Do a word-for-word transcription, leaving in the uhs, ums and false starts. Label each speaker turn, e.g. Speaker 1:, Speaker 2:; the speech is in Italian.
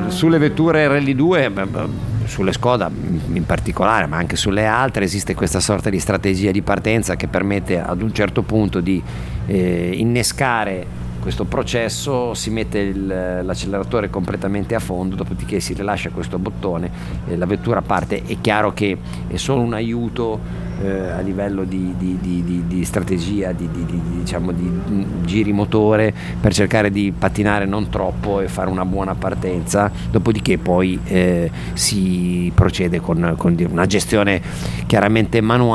Speaker 1: sulle vetture Rally due, sulle Skoda in particolare, ma anche sulle altre, esiste questa sorta di strategia di partenza che permette ad un certo punto di eh, innescare questo processo, si mette il, l'acceleratore completamente a fondo, dopodiché si rilascia questo bottone e la vettura parte. È chiaro che è solo un aiuto eh, a livello di, di, di, di, di strategia, di, di, di, diciamo di giri motore, per cercare di pattinare non troppo e fare una buona partenza, dopodiché poi eh, si procede con, con una gestione chiaramente manuale